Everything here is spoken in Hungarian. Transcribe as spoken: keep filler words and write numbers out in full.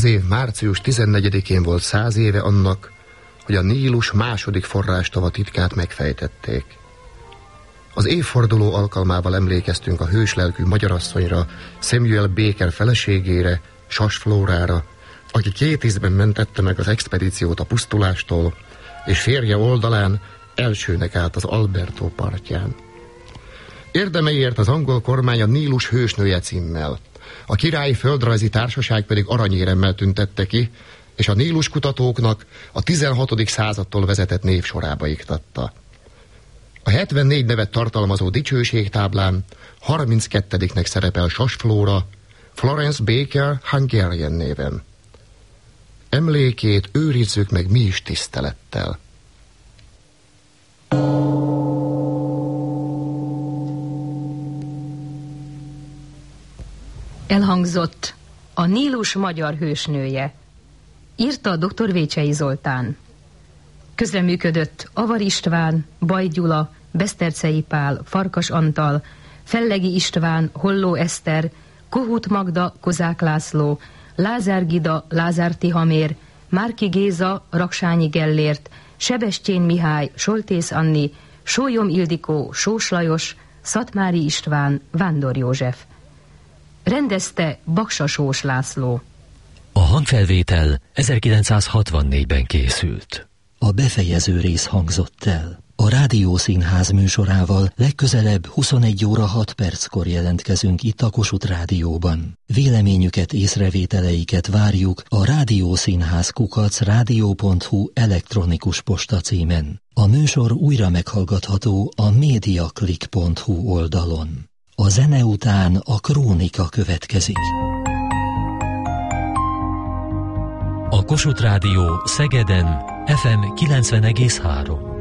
Ez év március tizennegyedikén volt száz éve annak, hogy a Nílus második forrástava titkát megfejtették. Az évforduló alkalmával emlékeztünk a hőslelkű magyarasszonyra, Samuel Baker feleségére, Sas Flórára, aki két ízben mentette meg az expedíciót a pusztulástól, és férje oldalán elsőnek állt az Alberto partján. Érdemeiért az angol kormány a Nílus hősnője címmel, a Királyi Földrajzi Társaság pedig aranyéremmel tüntette ki, és a Nílus kutatóknak a tizenhatodik századtól vezetett név sorába iktatta. A hetvennégy nevet tartalmazó dicsőségtáblán harminckettediknek szerepel Sas Flóra, Florence Baker Hungarian néven. Emlékét őrizzük meg mi is tisztelettel. Elhangzott a Nílus magyar hősnője. Írta dr. Vécsei Zoltán. Közreműködött Avar István, Baj Gyula, Besztercei Pál, Farkas Antal, Fellegi István, Holló Eszter, Kohut Magda, Kozák László, Lázár Gida, Lázár Tihamér, Márki Géza, Raksányi Gellért, Sebestyén Mihály, Soltész Anni, Sólyom Ildikó, Sós Lajos, Szatmári István, Vándor József. Rendezte Baksa Sós László. A hangfelvétel ezerkilencszázhatvannégyben készült. A befejező rész hangzott el. A Rádiószínház műsorával legközelebb huszonegy óra hat perckor jelentkezünk itt a Kossuth Rádióban. Véleményüket, észrevételeiket várjuk a rádiószínház kukac rádió pont hu elektronikus postacímen. A műsor újra meghallgatható a mediaclick pont hu oldalon. A zene után a krónika következik. A Kossuth Rádió Szegeden ef em kilencven egész három.